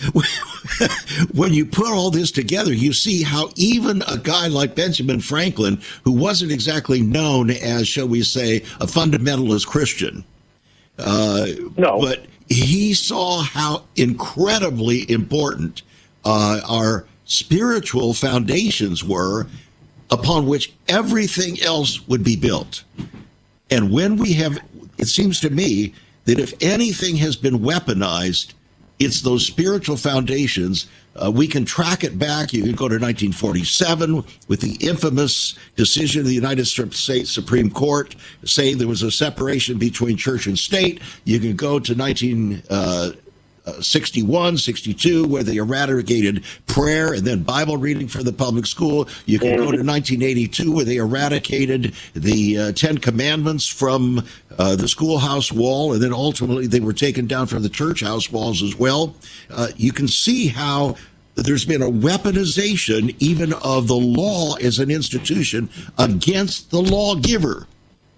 when you put all this together, you see how even a guy like Benjamin Franklin, who wasn't exactly known as, shall we say, a fundamentalist Christian, but he saw how incredibly important our spiritual foundations were, upon which everything else would be built. And when we have, it seems to me that if anything has been weaponized, it's those spiritual foundations. We can track it back. You can go to 1947 with the infamous decision of the United States Supreme Court saying there was a separation between church and state. You can go to 1961, 62, where they eradicated prayer and then Bible reading for the public school. You can go to 1982, where they eradicated the Ten Commandments from the schoolhouse wall, and then ultimately they were taken down from the church house walls as well. You can see how there's been a weaponization even of the law as an institution against the lawgiver.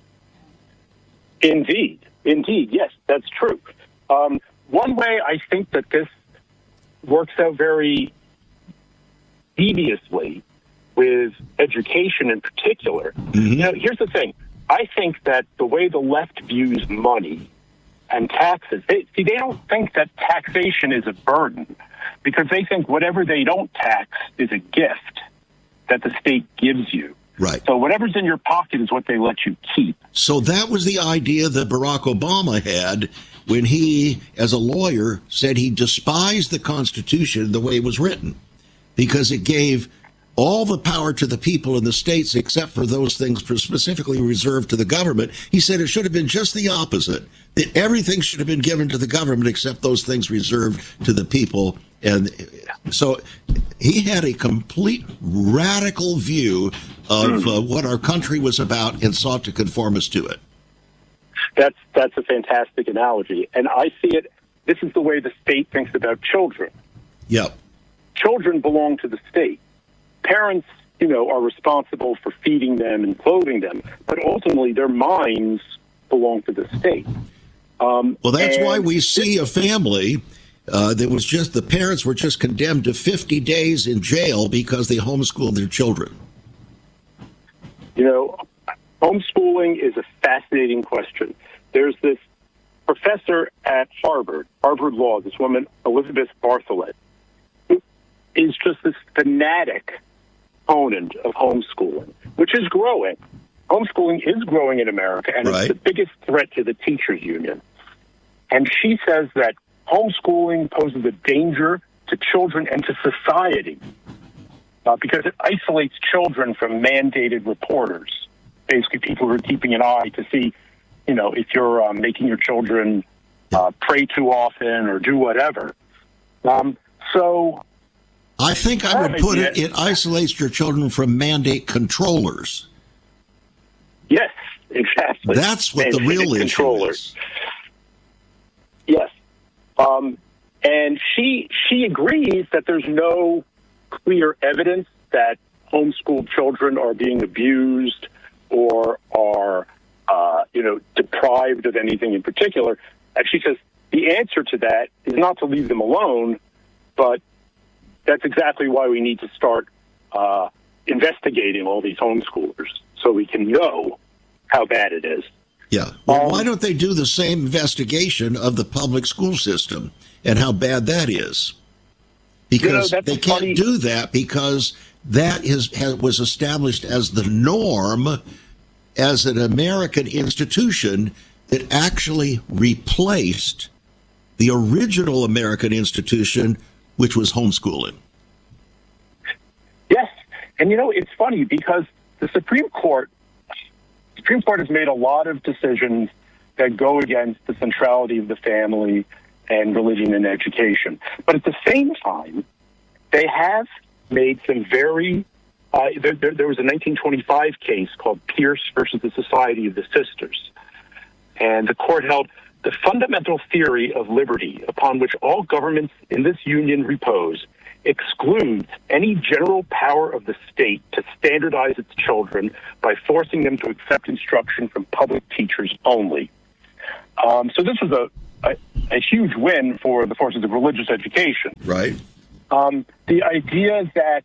Indeed, yes, that's true. One way I think that this works out very deviously with education in particular. Here's the thing. I think that the way the left views money and taxes, they don't think that taxation is a burden, because they think whatever they don't tax is a gift that the state gives you. Right. So whatever's in your pocket is what they let you keep. So that was the idea that Barack Obama had when he, as a lawyer, said he despised the Constitution the way it was written, because it gave all the power to the people in the states except for those things specifically reserved to the government. He said it should have been just the opposite, that everything should have been given to the government except those things reserved to the people. And so he had a complete radical view of what our country was about and sought to conform us to it. That's a fantastic analogy. And I see it, this is the way the state thinks about children. Yep. Children belong to the state. Parents, are responsible for feeding them and clothing them, but ultimately their minds belong to the state. Well, that's why we see a family that was just, the parents were just condemned to 50 days in jail because they homeschooled their children. Homeschooling is a fascinating question. There's this professor at Harvard Law, this woman, Elizabeth Bartholet, who is just this fanatic opponent of homeschooling, which is growing. Homeschooling is growing in America, and It's the biggest threat to the teachers' union. And she says that homeschooling poses a danger to children and to society because it isolates children from mandated reporters, basically people who are keeping an eye to see, if you're making your children pray too often or do whatever. So I think I would put it isolates your children from mandate controllers. Yes, exactly. That's what the real issue is. Yes. And she agrees that there's no clear evidence that homeschooled children are being abused or are, deprived of anything in particular. And she says the answer to that is not to leave them alone, but that's exactly why we need to start investigating all these homeschoolers so we can know how bad it is. Yeah. Well, why don't they do the same investigation of the public school system and how bad that is? Because they can't do that because that was established as the norm as an American institution that actually replaced the original American institution, which was homeschooling. Yes. And, it's funny because the Supreme Court has made a lot of decisions that go against the centrality of the family and religion and education. But at the same time, they have made some very there was a 1925 case called Pierce versus the Society of the Sisters. And the court held the fundamental theory of liberty upon which all governments in this union repose excludes any general power of the state to standardize its children by forcing them to accept instruction from public teachers only. So this was a huge win for the forces of religious education. Right. The idea that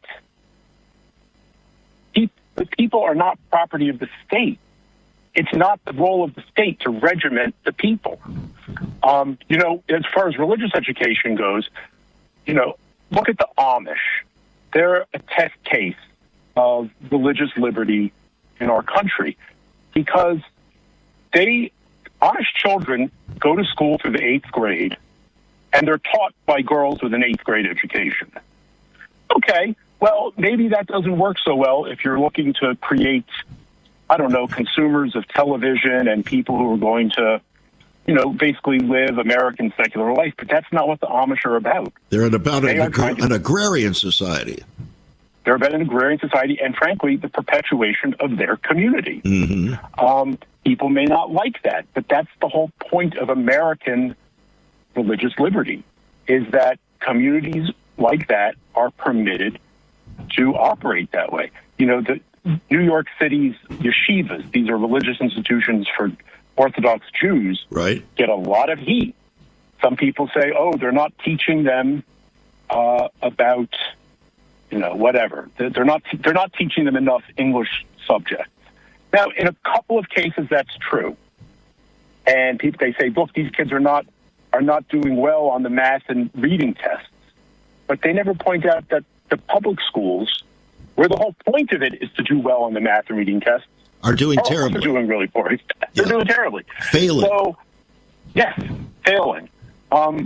the people are not property of the state. It's not the role of the state to regiment the people. As far as religious education goes, look at the Amish. They're a test case of religious liberty in our country because Amish children go to school through the 8th grade and they're taught by girls with an 8th grade education. Okay, well, maybe that doesn't work so well if you're looking to create, consumers of television and people who are going to, basically live American secular life. But that's not what the Amish are about. They're about an agrarian society. They're about an agrarian society and, frankly, the perpetuation of their community. Mm-hmm. People may not like that, but that's the whole point of American religious liberty, is that communities like that are permitted to operate that way. The New York City's yeshivas, these are religious institutions for Orthodox Jews, right, get a lot of heat. Some people say, they're not teaching them about, whatever. They're not teaching them enough English subjects. Now, in a couple of cases, that's true. And they say, look, these kids are not doing well on the math and reading tests. But they never point out that the public schools, where the whole point of it is to do well on the math and reading tests, are doing terribly. They're doing really poorly. They're doing terribly. Failing. So, yes, failing. I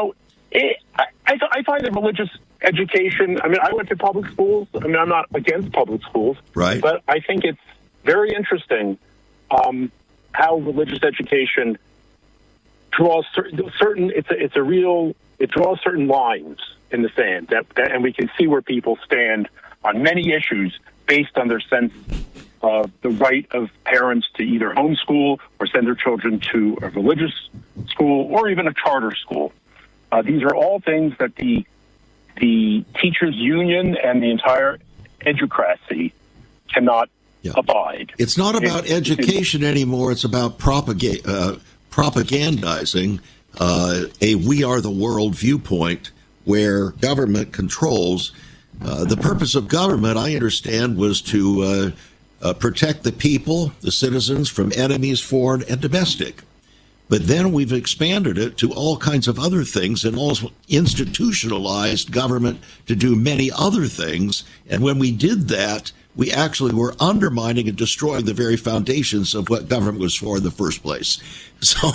find that religious education, I went to public schools. I'm not against public schools. Right. But I think it's very interesting how religious education draws it draws certain lines in the sand, and we can see where people stand on many issues based on their sense of the right of parents to either homeschool or send their children to a religious school or even a charter school. These are all things that the teachers' union and the entire educracy cannot abide. It's not about education anymore. It's about propagandizing a "we are the world" viewpoint where government controls. The purpose of government, I understand, was to protect the people, the citizens, from enemies, foreign and domestic. But then we've expanded it to all kinds of other things and also institutionalized government to do many other things. And when we did that, we actually were undermining and destroying the very foundations of what government was for in the first place. So,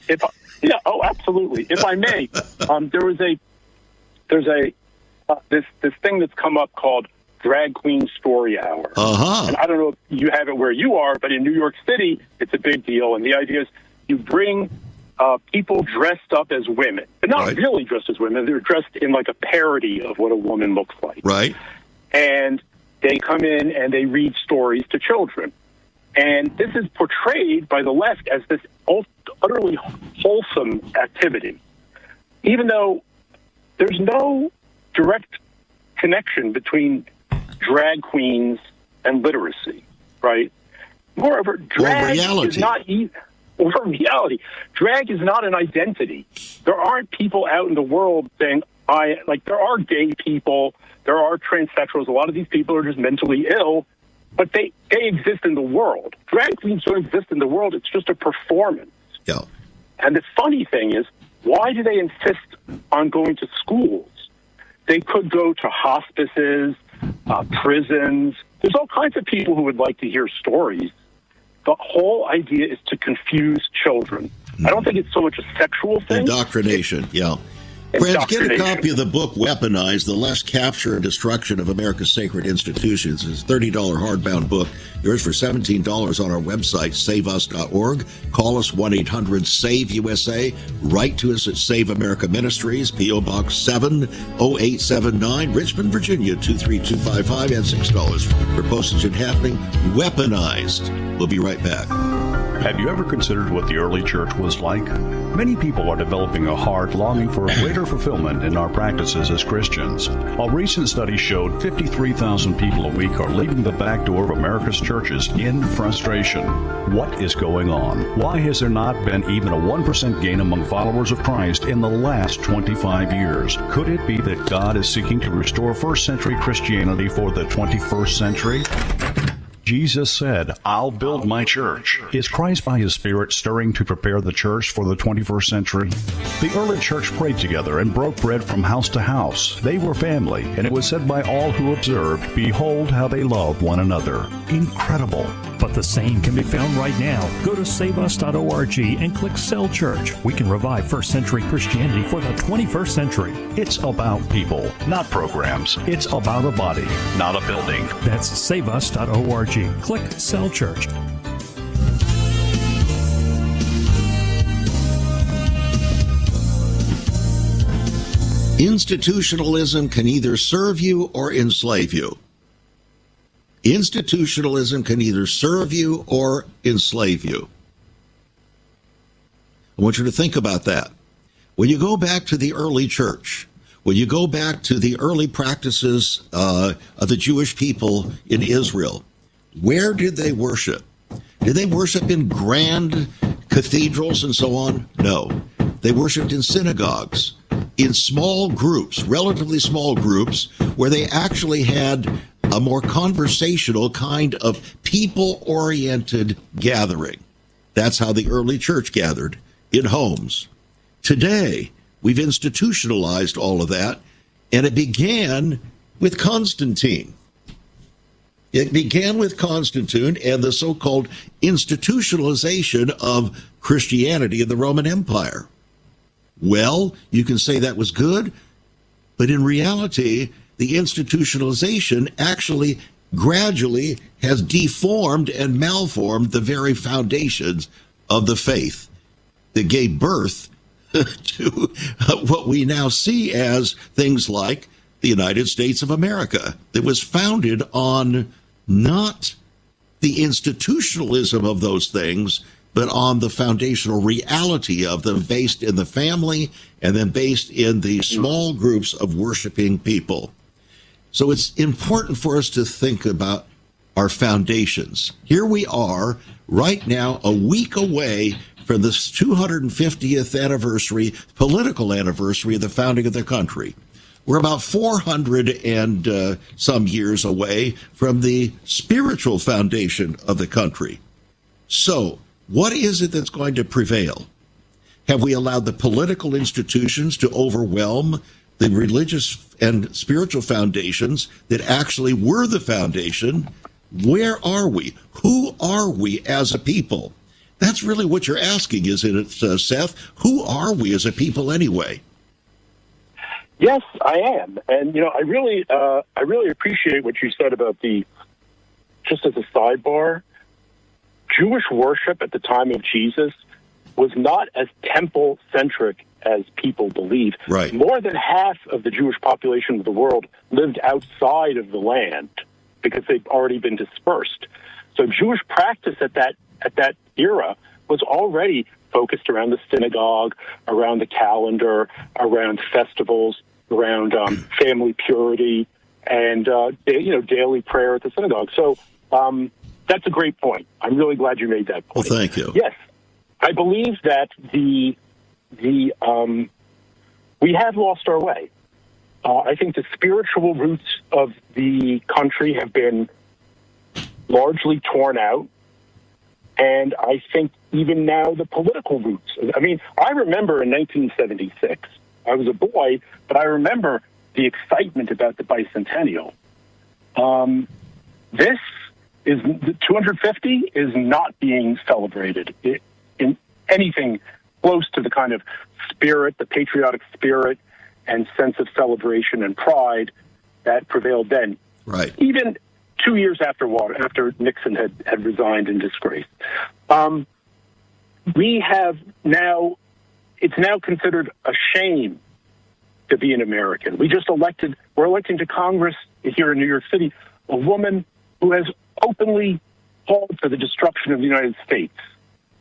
absolutely. If I may, there's this thing that's come up called Drag Queen Story Hour. And I don't know if you have it where you are, but in New York City, it's a big deal. And the idea is you bring people dressed up as women, but not really dressed as women. They're dressed in like a parody of what a woman looks like. Right. And they come in and they read stories to children. And this is portrayed by the left as this utterly wholesome activity, even though there's no direct connection between drag queens and literacy, right? Moreover, drag is not or reality. Drag is not an identity. There aren't people out in the world saying, there are gay people, there are transsexuals. A lot of these people are just mentally ill, but they exist in the world. Drag queens don't exist in the world. It's just a performance. Yeah. And the funny thing is, why do they insist on going to schools? They could go to hospices, prisons. There's all kinds of people who would like to hear stories. The whole idea is to confuse children. I don't think it's so much a sexual thing. Indoctrination, Friends, get a copy of the book Weaponized, The Left's Capture and Destruction of America's Sacred Institutions. It's a $30 hardbound book. Yours for $17 on our website, saveus.org. Call us 1-800-SAVE-USA. Write to us at Save America Ministries, P.O. Box 70879, Richmond, Virginia, 23255, and $6 for postage and handling. Weaponized. We'll be right back. Have you ever considered what the early church was like? Many people are developing a heart longing for a greater fulfillment in our practices as Christians. A recent study showed 53,000 people a week are leaving the back door of America's churches in frustration. What is going on? Why has there not been even a 1% gain among followers of Christ in the last 25 years? Could it be that God is seeking to restore first century Christianity for the 21st century? Jesus said, "I'll build my church." Is Christ by his Spirit stirring to prepare the church for the 21st century? The early church prayed together and broke bread from house to house. They were family, and it was said by all who observed, "Behold how they love one another." Incredible. But the same can be found right now. Go to saveus.org and click Cell Church. We can revive first century Christianity for the 21st century. It's about people, not programs. It's about a body, not a building. That's saveus.org. Click Cell Church. Institutionalism can either serve you or enslave you. Institutionalism can either serve you or enslave you. I want you to think about that. When you go back to the early church, when you go back to the early practices of the Jewish people in Israel, where did they worship? Did they worship in grand cathedrals and so on? No. They worshiped in synagogues, in small groups, relatively small groups, where they actually had a more conversational kind of people-oriented gathering. That's how the early church gathered, in homes. Today, we've institutionalized all of that, and it began with Constantine. It began with Constantine and the so-called institutionalization of Christianity in the Roman Empire. Well, you can say that was good, but in reality, the institutionalization actually gradually has deformed and malformed the very foundations of the faith that gave birth to what we now see as things like the United States of America, that was founded on not the institutionalism of those things, but on the foundational reality of them, based in the family and then based in the small groups of worshiping people. So it's important for us to think about our foundations. Here we are right now, a week away from the 250th anniversary, political anniversary of the founding of the country. We're about 400 and some years away from the spiritual foundation of the country. So what is it that's going to prevail? Have we allowed the political institutions to overwhelm the religious and spiritual foundations that actually were the foundation? Where are we? Who are we as a people? That's really what you're asking, isn't it, Seth? Who are we as a people anyway? Yes, I am. And, you know, I really appreciate what you said about just as a sidebar, Jewish worship at the time of Jesus was not as temple-centric as people believe. Right. More than half of the Jewish population of the world lived outside of the land because they've already been dispersed. So Jewish practice at that era was already focused around the synagogue, around the calendar, around festivals, around family purity, and daily prayer at the synagogue. So that's a great point. I'm really glad you made that point. Well, thank you. Yes, I believe that we have lost our way. I think the spiritual roots of the country have been largely torn out. And I think even now the political roots. I mean, I remember in 1976, I was a boy, but I remember the excitement about the bicentennial. This is 250 is not being celebrated in anything close to the kind of spirit, the patriotic spirit and sense of celebration and pride that prevailed then. Right. Even 2 years after Nixon had resigned in disgrace. It's now considered a shame to be an American. We're electing to Congress here in New York City a woman who has openly called for the destruction of the United States.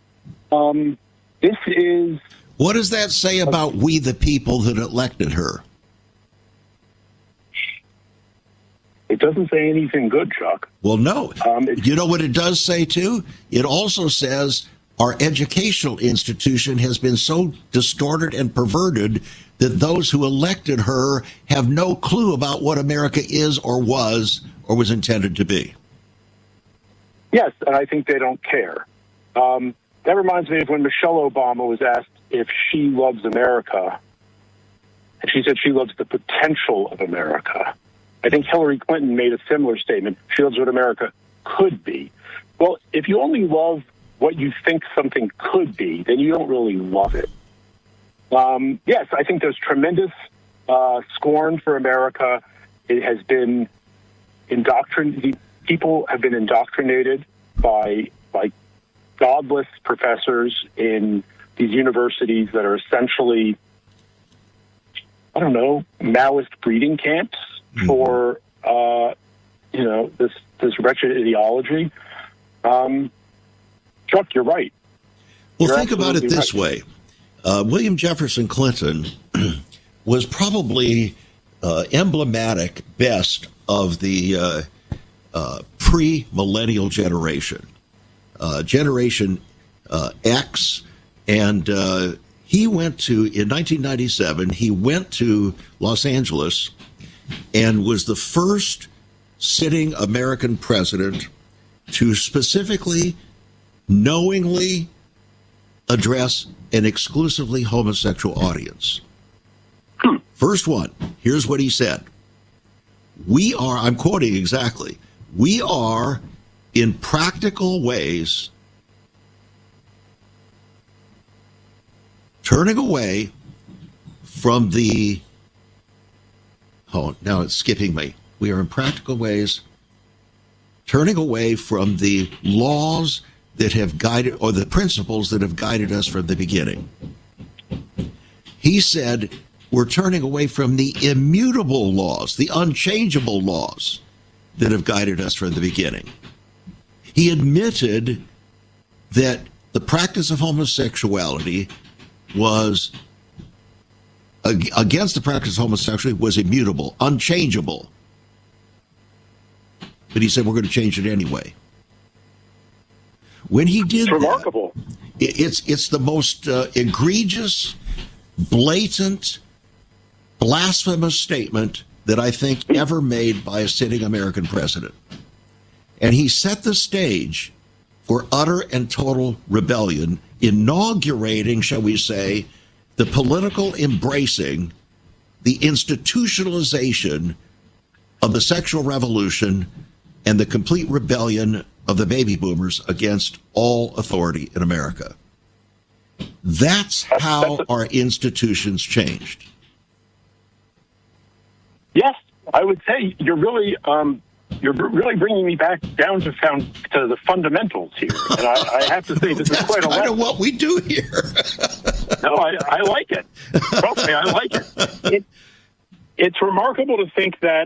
This is... What does that say about we the people that elected her? It doesn't say anything good, Chuck. Well, no. You know what it does say, too? It also says our educational institution has been so distorted and perverted that those who elected her have no clue about what America is or was intended to be. Yes, and I think they don't care. That reminds me of when Michelle Obama was asked if she loves America, and she said she loves the potential of America. I think Hillary Clinton made a similar statement. She loves what America could be. Well, if you only love what you think something could be, then you don't really love it. Yes, I think there's tremendous scorn for America. It has been indoctrinated. People have been indoctrinated by godless professors in these universities that are essentially, I don't know, Maoist breeding camps for, this wretched ideology. Chuck, you're right. Well, think about it this way. William Jefferson Clinton was probably emblematic best of the pre-millennial generation, Generation X, and he went to, in 1997, he went to Los Angeles and was the first sitting American president to specifically, knowingly address an exclusively homosexual audience. First one, here's what he said. We are, I'm quoting exactly, we are in practical ways turning away from the, now it's skipping me. We are in practical ways turning away from the laws that have guided, or the principles that have guided us from the beginning. He said, we're turning away from the immutable laws, the unchangeable laws that have guided us from the beginning. He admitted that the practice of homosexuality was, against the practice of homosexuality, was immutable, unchangeable. But he said, we're going to change it anyway. When he did it's remarkable. It's the most egregious, blatant, blasphemous statement that I think ever made by a sitting American president. And he set the stage for utter and total rebellion, inaugurating, shall we say, the political embracing, the institutionalization of the sexual revolution and the complete rebellion of the baby boomers against all authority in America. That's how our institutions changed. Yes, I would say you're really bringing me back down to the fundamentals here, and I have to say this is quite a lesson. That's kind of what we do here. No, I like it. Trust me, I like it. It's remarkable to think that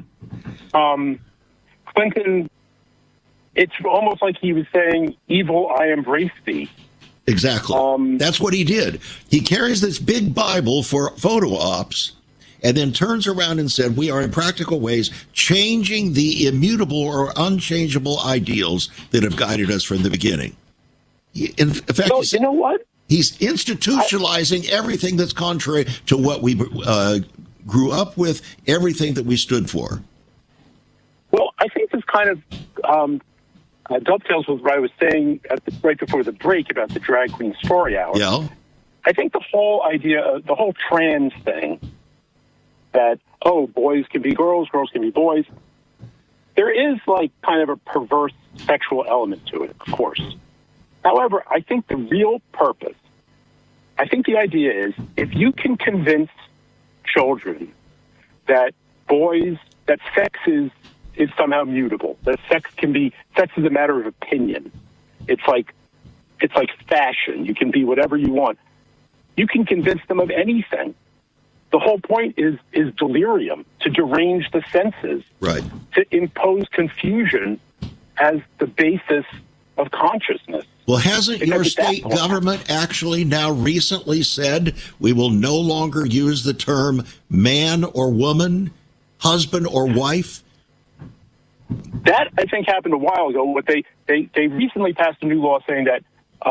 Clinton. It's almost like he was saying, "Evil, I embrace thee." Exactly. That's what he did. He carries this big Bible for photo ops, and then turns around and said, we are in practical ways changing the immutable or unchangeable ideals that have guided us from the beginning. In fact, you know what? He's institutionalizing everything that's contrary to what we grew up with, everything that we stood for. Well, I think this kind of dovetails with what I was saying right before the break about the drag queen story hour. Yeah. I think the whole idea, the whole trans thing, that, boys can be girls, girls can be boys, there is like kind of a perverse sexual element to it, of course. However, I think the real purpose, I think the idea is, if you can convince children that sex is somehow mutable, that sex is a matter of opinion. It's like fashion. You can be whatever you want. You can convince them of anything. The whole point is delirium, to derange the senses, right? To impose confusion as the basis of consciousness. Well, hasn't your state government actually now recently said we will no longer use the term man or woman, husband or wife? That, I think, happened a while ago. What they recently passed a new law saying that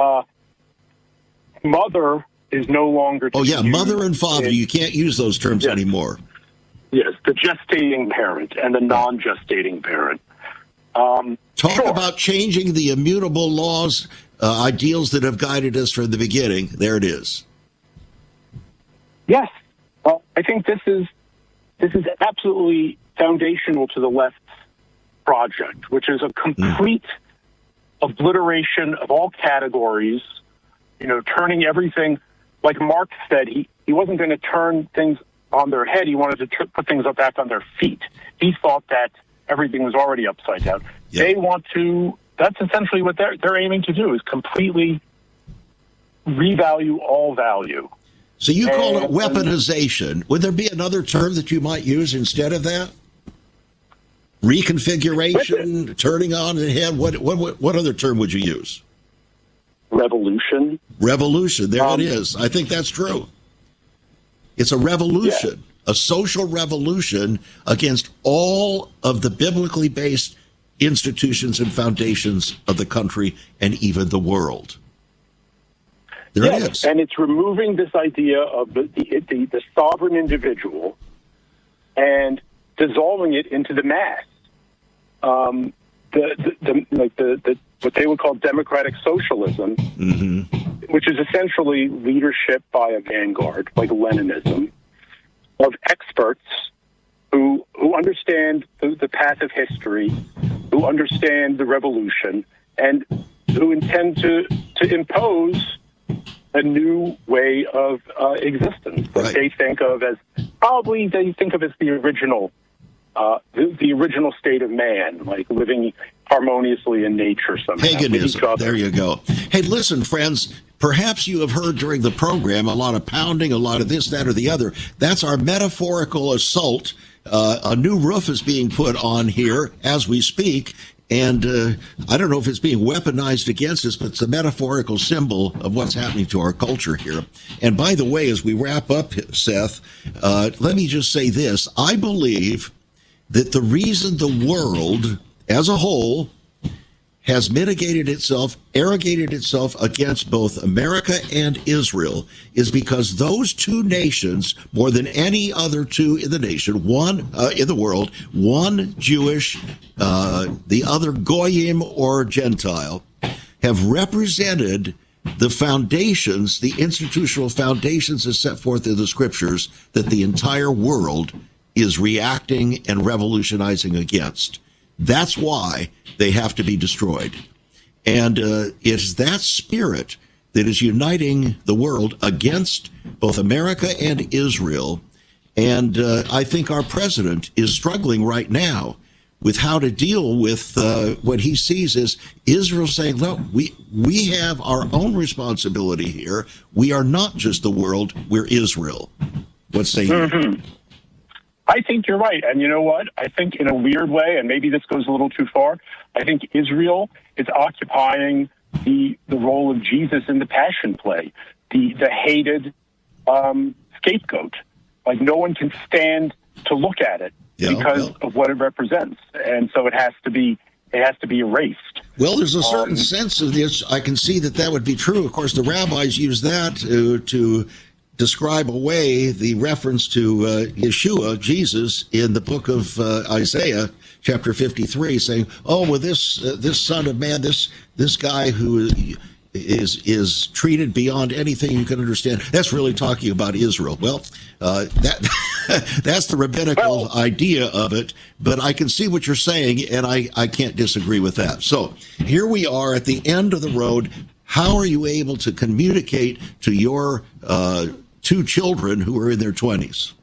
mother is no longer to be mother and father. You can't use those terms anymore. Yes, the gestating parent and the non-gestating parent. Talk about changing the immutable laws, ideals that have guided us from the beginning. There it is. Yes. I think this is absolutely foundational to the left's project, which is a complete obliteration of all categories, turning everything, like Marx said, he wasn't going to turn things on their head. He wanted to put things back on their feet. He thought that everything was already upside down. Yep. They want to, that's essentially what they're aiming to do, is completely revalue all value. So you call it weaponization. Would there be another term that you might use instead of that? Reconfiguration, turning on the head. What other term would you use? Revolution. Revolution. There it is. I think that's true. It's a revolution, a social revolution against all of the biblically based institutions and foundations of the country and even the world. There it is. And it's removing this idea of the sovereign individual and dissolving it into the mass. What they would call democratic socialism, which is essentially leadership by a vanguard, like Leninism, of experts who understand the path of history, who understand the revolution, and who intend to impose a new way of existence that they think of as the original. The original state of man, like living harmoniously in nature somehow. Paganism. There you go. Hey, listen, friends, perhaps you have heard during the program a lot of pounding, a lot of this, that, or the other. That's our metaphorical assault. A new roof is being put on here as we speak. And I don't know if it's being weaponized against us, but it's a metaphorical symbol of what's happening to our culture here. And by the way, as we wrap up, Seth, let me just say this. I believe that the reason the world as a whole has arrogated itself against both America and Israel is because those two nations, more than any other two in the nation, in the world, one Jewish, the other Goyim or Gentile, have represented the foundations, the institutional foundations as set forth in the scriptures that the entire world is reacting and revolutionizing against. That's why they have to be destroyed. And it's that spirit that is uniting the world against both America and Israel. And I think our president is struggling right now with how to deal with what he sees as Israel saying, look, we have our own responsibility here. We are not just the world, we're Israel. What say you? I think you're right. And you know what? I think in a weird way, and maybe this goes a little too far, I think Israel is occupying the role of Jesus in the Passion Play, the hated scapegoat. Like no one can stand to look at it because of what it represents. And so it has to be erased. Well, there's a certain sense of this. I can see that would be true. Of course, the rabbis use that to describe away the reference to Yeshua, Jesus, in the book of Isaiah, chapter 53, saying, "Oh, well, this Son of Man, this guy who is treated beyond anything you can understand." That's really talking about Israel. Well, that's the rabbinical idea of it. But I can see what you're saying, and I can't disagree with that. So here we are at the end of the road. How are you able to communicate to your two children who are in their 20s?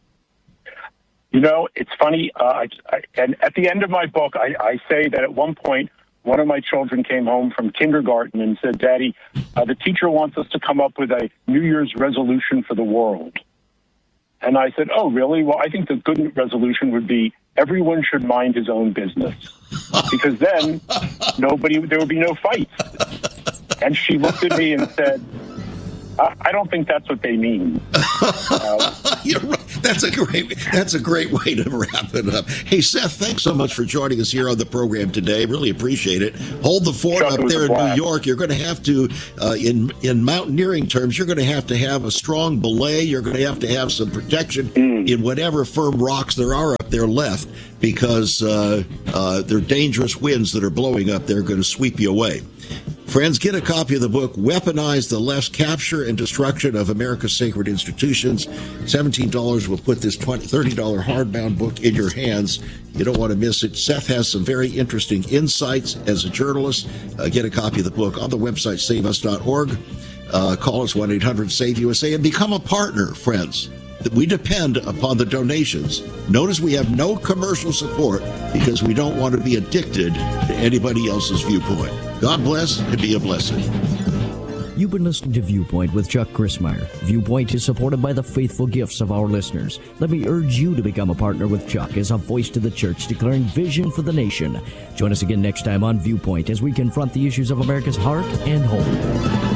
You know, it's funny. And at the end of my book, I say that at one point, one of my children came home from kindergarten and said, "Daddy, the teacher wants us to come up with a New Year's resolution for the world." And I said, "Oh, really? Well, I think the good resolution would be everyone should mind his own business, because then there would be no fights." And she looked at me and said, I don't think that's what they mean. You're right. That's a great way to wrap it up. Hey, Seth, thanks so much for joining us here on the program today. Really appreciate it. Hold the fort up there in New York. You're going to have to, in mountaineering terms, you're going to have a strong belay. You're going to have some protection in whatever firm rocks there are up there left, because they're dangerous winds that are blowing up there, going to sweep you away. Friends, get a copy of the book, Weaponize the Left's Capture and Destruction of America's Sacred Institutions. $17 will put this $30 hardbound book in your hands. You don't want to miss it. Seth has some very interesting insights as a journalist. Get a copy of the book on the website, saveus.org. Call us 1-800-SAVE-USA and become a partner, friends. We depend upon the donations. Notice we have no commercial support because we don't want to be addicted to anybody else's viewpoint. God bless and be a blessing. You've been listening to Viewpoint with Chuck Crismier. Viewpoint is supported by the faithful gifts of our listeners. Let me urge you to become a partner with Chuck as a voice to the church declaring vision for the nation. Join us again next time on Viewpoint as we confront the issues of America's heart and home.